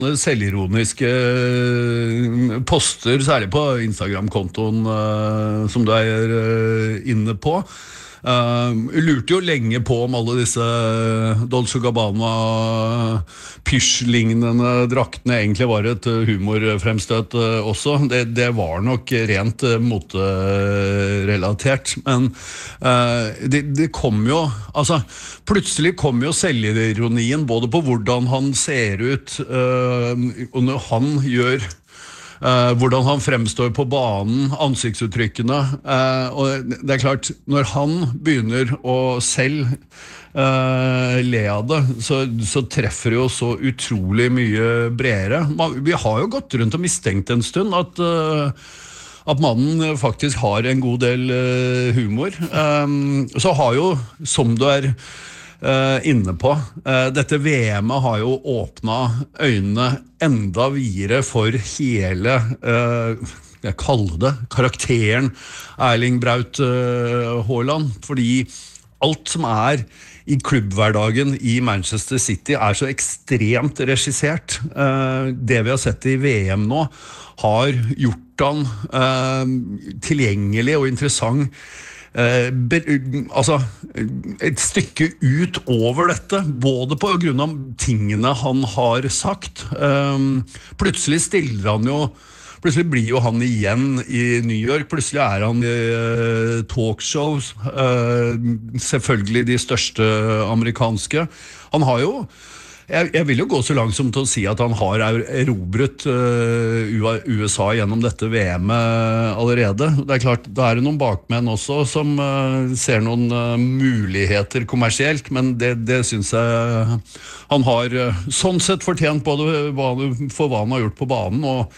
selvironiske poster, særlig på Instagram-kontoen som du inne på. Lurte jo lenge på om alle disse Dolce & Gabbana pysj-lignende draktene egentlig var et humorfremstøt også. Det var nok rent moterelatert, men det kom jo, altså plutselig kom jo selvironien både på hvordan han ser ut og når han gjør hvordan han fremstår på banen, ansiktsuttrykkene, og det klart, når han begynner å selv le av det, så treffer det jo så utrolig mye bredere. Vi har jo gått rundt og mistenkt en stund at mannen faktisk har en god del humor. Så har jo, som du inne på, dette VM-et har jo åpnet øynene enda videre for hele, jeg kaller det, karakteren Erling Braut Haaland, fordi alt som i klubbhverdagen i Manchester City så ekstremt regissert. Det vi har sett i VM nå har gjort han tilgjengelig og interessant altså et stykke ut over dette, både på grunn av tingene han har sagt. Plutselig blir jo han igjen i New York, plutselig han i talkshows, selvfølgelig de største amerikanske. Han har jo jeg vil jo gå så langt som til å si at han har erobret USA gjennom dette VM-et allerede. Det klart, da det noen bakmenn også som ser noen muligheter kommersielt, men det synes jeg han har sånn sett fortjent både for hva han har gjort på banen, og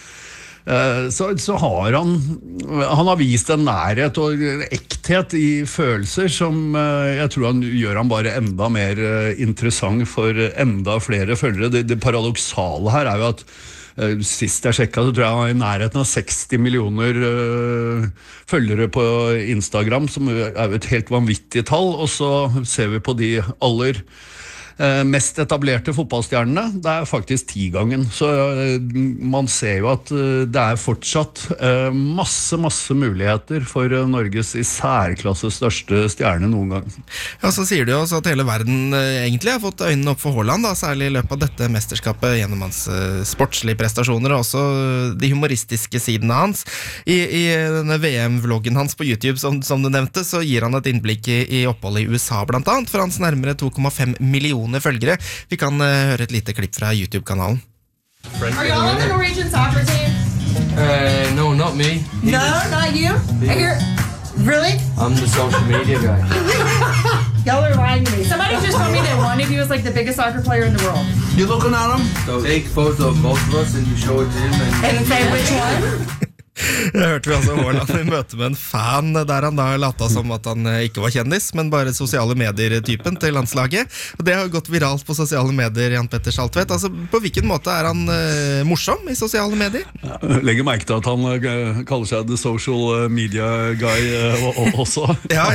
så har han har vist en nærhet og ekthet i følelser som jeg tror han gjør han bare enda mer interessant for enda flere følgere. Det paradoksale her jo at sist jeg sjekket, så tror jeg han i nærheten av 60 millioner følgere på Instagram, som et helt vanvittig tall, og så ser vi på de aller mest etablerte fotballstjernene, det faktisk 10-gangen. Så man ser jo at det fortsatt masse muligheter for Norges i særklasse største stjerne noen gang. Ja, så sier du jo også at hele verden egentlig har fått øynene opp for Haaland, da, særlig i løpet av dette mesterskapet gjennom hans sportslige prestasjoner, og også de humoristiske sidene hans. I denne VM-vloggen hans på YouTube, som du nevnte, så gir han et innblikk i oppholdet i USA blant annet, for hans nærmere 2,5 millioner følgere. Vi kan høre et lite klipp fra YouTube-kanalen. Are y'all on the Norwegian soccer team? No, not me. No, not you? I hear... Really? I'm the social media guy. Y'all are lying to me. Somebody just told me that one of you is like the biggest soccer player in the world. You looking at him? So take a photo of both of us and you show it to him. And say which one? Det hørte vi altså Haaland i møte med en fan der han da lata som at han ikke var kjendis, men bare sosiale medier-typen til landslaget. Og det har gått viralt på sosiale medier, Jan Petter Saltvedt. Altså, på hvilken måte han morsom i sosiale medier? Legger merke til at han kaller seg the social media guy også. Ja.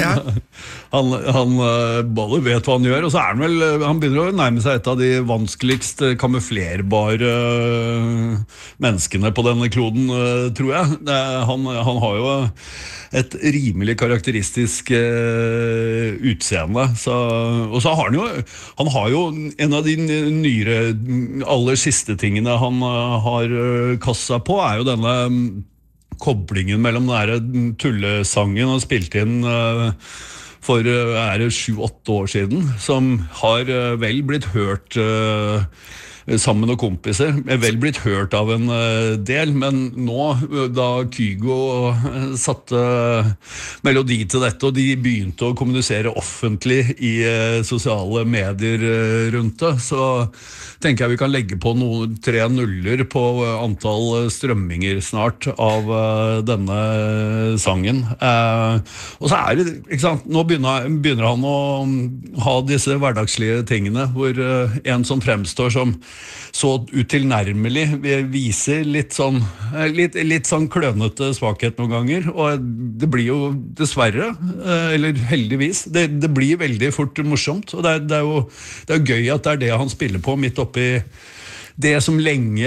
Han bare vet hva han gjør, og så han vel, han begynner å nærme seg et av de vanskeligst kamuflerbare menneskene på denne kloden, tror jeg. Han har jo et rimelig karakteristisk utseende, og så har han har jo en av de nyere, aller siste tingene han har kastet på, jo denne koblingen mellom den tullesangen han spilte inn for 7-8 år siden, som har vel blitt hørt sammen med noen kompiser, vel blitt hørt av en del, men nå, da Kygo satte melodi til dette, og de begynte å kommunisere offentlig i sosiale medier rundt det, så tenker jeg vi kan legge på 3 nuller på antall strømminger snart av denne sangen. Og så det, ikke sant, nå begynner han å ha disse hverdagslige tingene, hvor en som fremstår som så utilnærmelig viser litt sånn klønete svakhet noen ganger, og det blir jo dessverre, eller heldigvis, det blir veldig fort morsomt, og det jo gøy at det det han spiller på midt oppi det som lenge